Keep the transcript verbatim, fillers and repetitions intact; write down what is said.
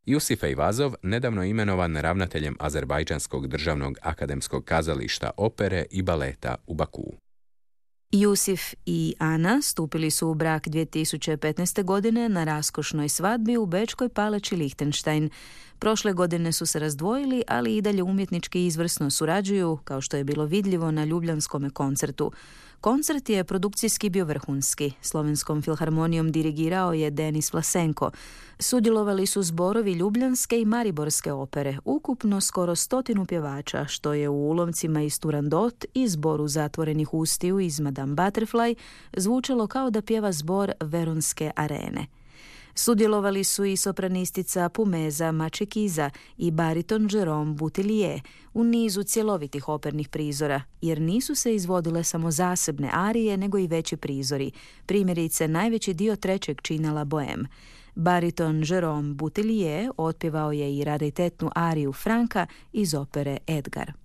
Jusif Eyvazov nedavno je imenovan ravnateljem Azerbajdžanskog državnog akademskog kazališta opere i baleta u Bakuu. Jusif i Ana stupili su u brak dvije tisuće petnaeste. godine na raskošnoj svadbi u bečkoj palači Lichtenstein. Prošle godine su se razdvojili, ali i dalje umjetnički izvrsno surađuju, kao što je bilo vidljivo na ljubljanskome koncertu. Koncert je produkcijski bio vrhunski. Slovenskom filharmonijom dirigirao je Denis Vlasenko. Sudjelovali su zborovi ljubljanske i mariborske opere, ukupno skoro stotinu pjevača, što je u ulovcima iz Turandot i zboru zatvorenih ustiju iz Madame Butterfly zvučalo kao da pjeva zbor Veronske arene. Sudjelovali su i sopranistica Pumeza Mačekiza i bariton Jerome Boutillier u nizu cjelovitih opernih prizora, jer nisu se izvodile samo zasebne arije, nego i veći prizori, primjerice najveći dio trećeg čina La Bohème. Bariton Jerome Boutillier otpjevao je i raritetnu ariju Franka iz opere Edgar.